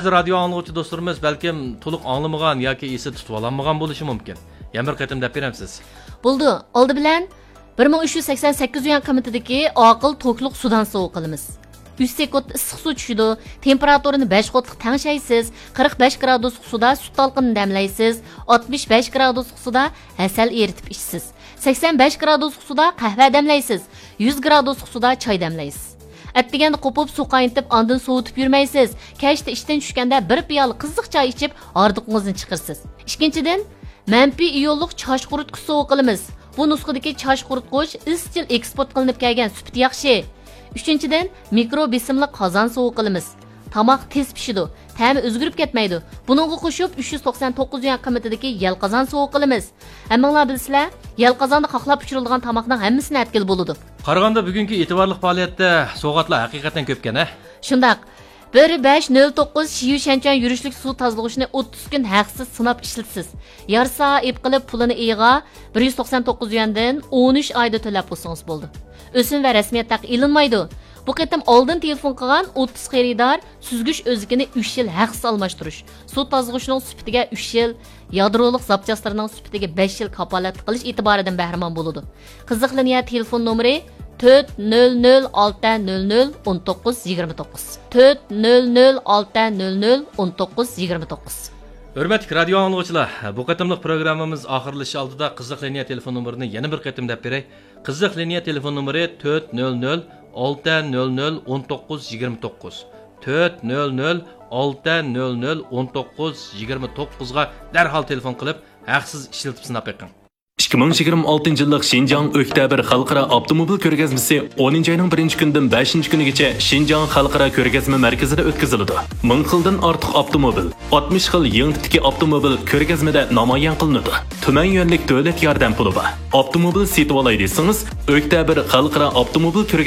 Ba'zi radio anglaguvchi do'stlarimiz balkim to'liq anglamagan yoki esi tutib olmagan bo'lishi mumkin. Yana bir qatim deb beramsiz. Bo'ldi. Oldi bilan 1388 yuan qiymatidagi oqil to'kliq sudan sovuq qilamiz. 3 sekund issiq suv tushidi, temperaturini 5 qotliq tangshaysiz, 45 graduslik suda sut talqini damlaysiz, 65 graduslik suda asal eritib ichsiz, 85 graduslik suda qahva damlaysiz, 100 graduslik suda choy damlaysiz. Atdiganda qo'pib suv qaynatib, ondan sovutib yurmaysiz. Kechda ishdan tushganda bir piyola qiziq choy ichib, ordiqingizni chiqirsiz. Ikkinchidan, manfiy iyonliq chosh quritgich sovuq qilamiz. Bu nusxadagi chosh quritgich izchil eksport qilinib kelgan, sifati yaxshi. Uchinchidan, mikro besimli qozon sovuq qilamiz. Tomoq tez pishidi, ta'mi o'zgarib ketmaydi. Buningga qo'shib 399 yuan qiymatidagi yal qozon sovuq qilamiz. Hammanglar bilsizlar, yal qozonda qoqlab pishirilgan tomoqning hammasini atkil bo'ladi. Qaraganda bugungi e'tiborli faoliyatda so'g'atlar haqiqatan ko'pkan-a? Shundaq. 1509 Shiyu Shanchan yurishlik suv tozalag'ichni 30 kun haqsiz sinab ishlatsiz. Yarsa ep qilib pulini iyiga 199 yuandan 13 oyda to'lab qo'ysangiz bo'ldi. O'sim va rasmiyat taq ilinmaydi. Bu qatam oldin telefon qilgan 30 xaridor süzgüch o'zligini 3 yil haqsiz almashtirish, suv tozalag'ichining sifatiga 3 yil, yadroliq zapchastlarining sifatiga 5 yil kapolat qilish e'tiboridan bahramon bo'ladi. Qiziqlaniya telefon nomeri 400-600-1929. 400-600-1929. Hurmatli radio anglaguvchilar, bu qatimliq programmamiz oxirlashi oldida qiziq liniya telefon nomerini yana bir qatim deb beray. Qiziq liniya telefon nomeri 400-600-1929. 400-600-1929 ga darhol telefon qilib, haqsiz ishlatib sinab beqing. 2026 yillik Şinjan Oktyabr xalqaro avtomobil ko'rgazmasi 10 oyning 1-kundan 5-kunigacha Şinjan xalqaro ko'rgazma markazida o'tkaziladi. 1000 xildan ortiq avtomobil, 60 xil yengtiki avtomobil ko'rgazmada namoyon qilinadi. Tuman yo'nlik davlat yordam puli bor. Avtomobil setib olay desangiz, Oktyabr xalqaro avtomobil